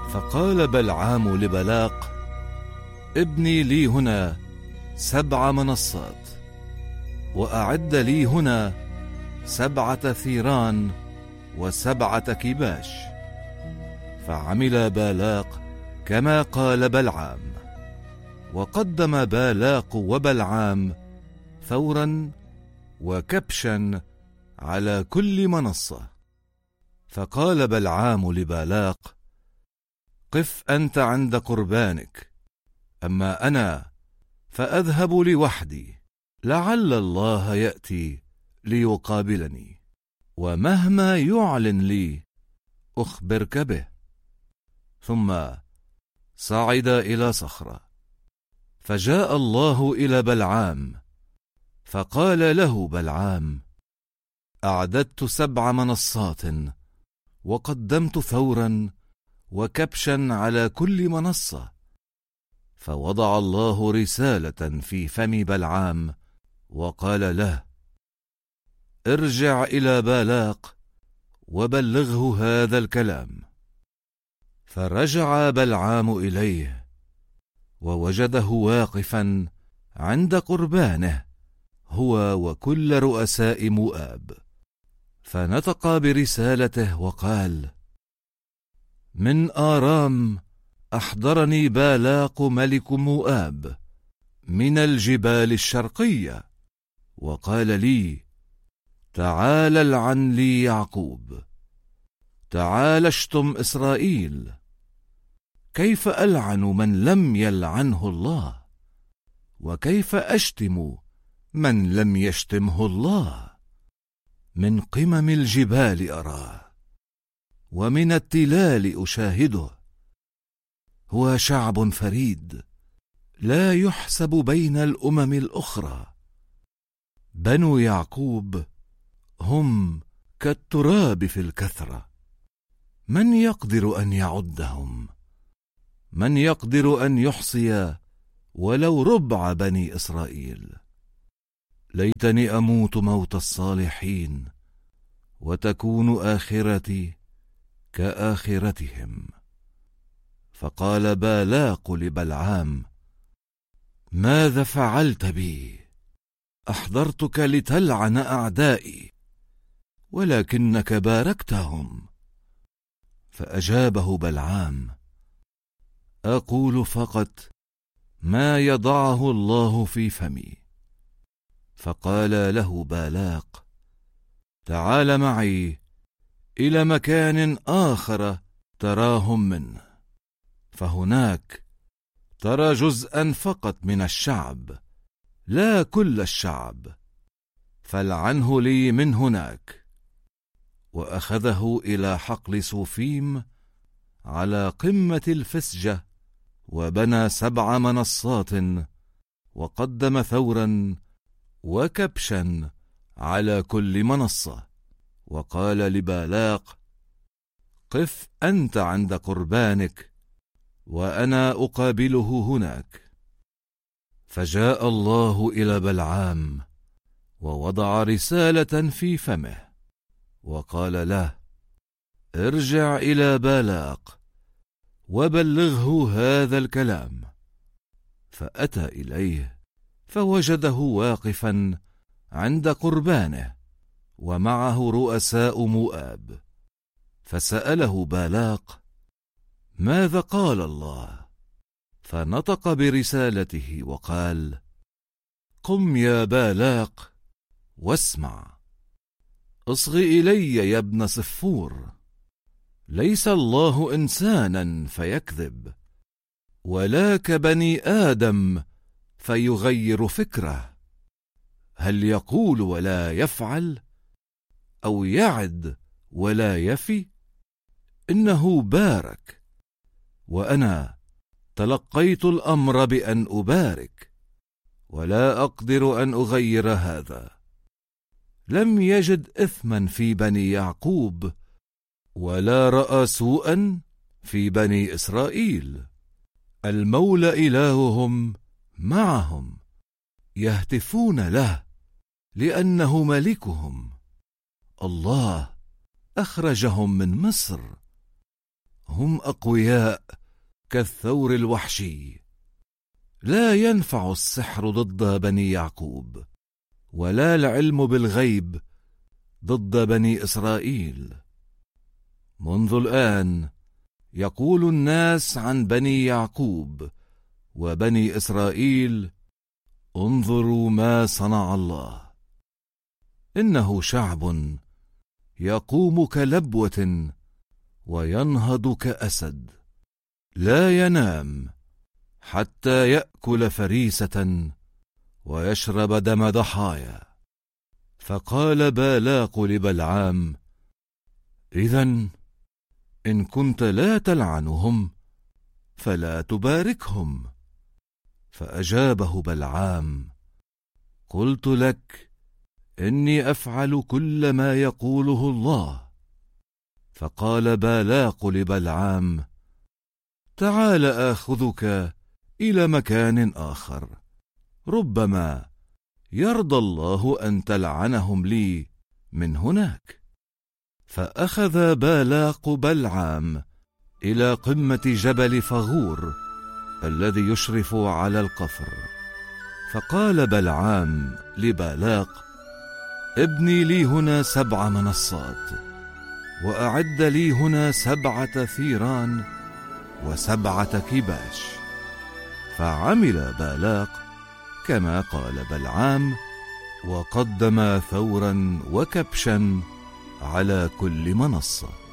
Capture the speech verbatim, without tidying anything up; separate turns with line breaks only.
فقال بلعام لبلاق: ابني لي هنا سبع منصات، وأعد لي هنا سبعة ثيران وسبعة كباش. فعمل بالاق كما قال بلعام، وقدم بالاق وبلعام ثورا وكبشا على كل منصة. فقال بلعام لبالاق: قف أنت عند قربانك، أما أنا فأذهب لوحدي، لعل الله يأتي ليقابلني، ومهما يعلن لي أخبرك به. ثم صعد إلى صخرة، فجاء الله إلى بلعام، فقال له بلعام: أعددت سبع منصات، وقدمت ثورا وكبشا على كل منصة. فوضع الله رسالة في فم بلعام، وقال له: ارجع إلى بالاق وبلغه هذا الكلام. فرجع بلعام إليه، ووجده واقفا عند قربانه هو وكل رؤساء مؤاب. فنطق برسالته وقال: من آرام أحضرني بالاق ملك مؤاب من الجبال الشرقية، وقال لي: تعال العن لي يعقوب، تعال اشتم إسرائيل. كيف ألعن من لم يلعنه الله؟ وكيف أشتم من لم يشتمه الله؟ من قمم الجبال أراه، ومن التلال أشاهده. هو شعب فريد لا يحسب بين الأمم الأخرى. بنو يعقوب هم كالتراب في الكثرة، من يقدر أن يعدهم؟ من يقدر أن يحصي ولو ربع بني إسرائيل؟ ليتني أموت موت الصالحين، وتكون آخرتي كآخرتهم. فقال بالاق لبلعام: ماذا فعلت بي؟ أحضرتك لتلعن أعدائي، ولكنك باركتهم. فأجابه بلعام: أقول فقط ما يضعه الله في فمي. فقال له بالاق: تعال معي إلى مكان آخر تراهم منه، فهناك ترى جزءا فقط من الشعب، لا كل الشعب، فالعنه لي من هناك. وأخذه إلى حقل صوفيم على قمة الفسجة، وبنى سبع منصات، وقدم ثورا وكبشا على كل منصة. وقال لبالاق: قف أنت عند قربانك، وأنا أقابله هناك. فجاء الله إلى بلعام، ووضع رسالة في فمه، وقال له: ارجع إلى بالاق وبلغه هذا الكلام. فأتى إليه، فوجده واقفا عند قربانه، ومعه رؤساء مؤاب. فسأله بالاق: ماذا قال الله؟ فنطق برسالته وقال: قم يا بالاق واسمع. اصغ إلي يا ابن صفور، ليس الله إنسانا فيكذب، ولا كبني آدم فيغير فكره. هل يقول ولا يفعل، أو يعد ولا يفي؟ إنه بارك، وأنا تلقيت الأمر بأن أبارك، ولا أقدر أن أغير هذا. لم يجد إثما في بني يعقوب، ولا رأى سوءا في بني إسرائيل. المولى إلههم معهم، يهتفون له لأنه ملكهم. الله أخرجهم من مصر، هم أقوياء كالثور الوحشي. لا ينفع السحر ضد بني يعقوب، ولا العلم بالغيب ضد بني إسرائيل. منذ الآن يقول الناس عن بني يعقوب وبني إسرائيل: انظروا ما صنع الله. إنه شعب يقوم كلبوة وينهض كأسد، لا ينام حتى يأكل فريسة ويشرب دم ضحايا. فقال بالاق لبلعام: إذن إن كنت لا تلعنهم فلا تباركهم. فأجابه بلعام: قلت لك إني أفعل كل ما يقوله الله. فقال بالاق لبلعام: تعال آخذك إلى مكان آخر، ربما يرضى الله أن تلعنهم لي من هناك. فأخذ بالاق بلعام إلى قمة جبل فغور الذي يشرف على القفر. فقال بلعام لبالاق: ابني لي هنا سبع منصات، وأعد لي هنا سبعة ثيران وسبعة كباش. فعمل بالاق كما قال بلعام، وقدم ثورا وكبشا على كل منصة.